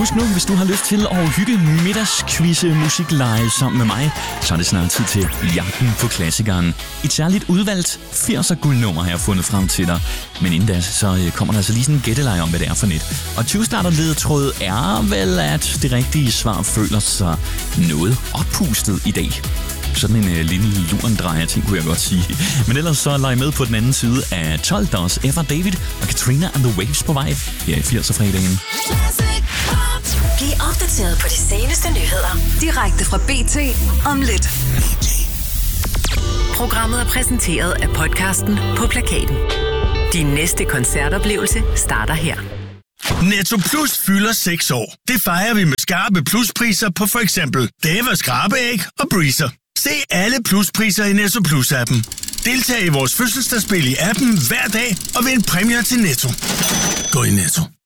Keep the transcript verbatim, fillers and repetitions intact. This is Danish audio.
husk nu, hvis du har lyst til at hygge middagsquizze musikleje sammen med mig, så er det snart tid til jagten på klassikeren. Et særligt udvalgt firser guldnummer har jeg fundet frem til dig. Men inden da, så kommer der altså lige sådan en gætteleje om, hvad det er for net. Og tyve starter ledetråd er vel, at det rigtige svar føler sig noget oppustet i dag. Sådan en øh, lille lurendrejer ting, kunne jeg godt sige. Men ellers så leg med på den anden side af tolv. Der er også Eva David og Katrina and the Waves på vej her i firser-fredagen. Bliv opdateret på de seneste nyheder direkte fra B T om lidt. Programmet er præsenteret af podcasten På Plakaten. Din næste koncertoplevelse starter her. Netto Plus fylder seks år. Det fejrer vi med skarpe pluspriser på for eksempel Dave skrabeæg og Breezer. Se alle pluspriser i Netto Plus-appen. Deltag i vores fødselsdagsspil i appen hver dag og vind præmier til Netto. Gå i Netto.